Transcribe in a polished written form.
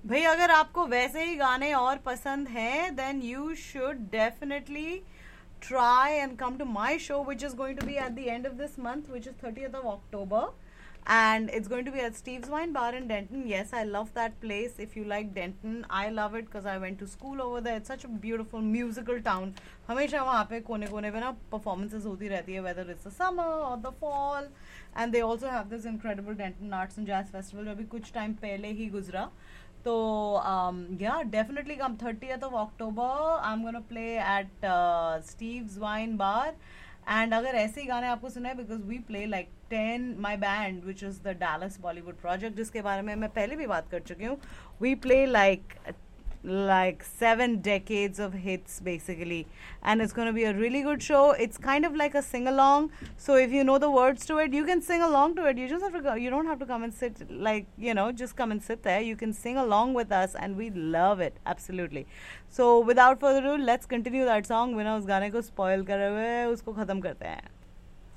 भाई अगर आपको वैसे ही गाने और पसंद हैं then you should definitely try and come to my show, which is going to be at the end of this month, which is 30th of October. And it's going to be at Steve's Wine Bar in Denton. Yes, I love that place. If you like Denton, I love it because I went to school over there. It's such a beautiful musical town. हमेशा वहाँ पे कोने कोने पे ना performances होती रहती है, whether it's the summer or the fall. And they also have this incredible Denton Arts and Jazz Festival जो अभी कुछ टाइम पहले ही गुजरा. So yeah, definitely come 30th of October. I'm gonna play at Steve's Wine Bar. And अगर ऐसे ही गाने आपको सुना है because we play like 10 my band which is the Dallas Bollywood Project जिसके बारे में मैं पहले भी बात कर चुकी हूँ. We play like 7 decades of hits basically, and it's going to be a really good show. It's kind of like a sing along, so if you know the words to it you can sing along to it. You just have to go, you don't have to come and sit, like, you know, just come and sit there. You can sing along with us and we love it absolutely. So without further ado, let's continue that song. बिना उस गाने को spoil करे हुए उसको खत्म करते हैं.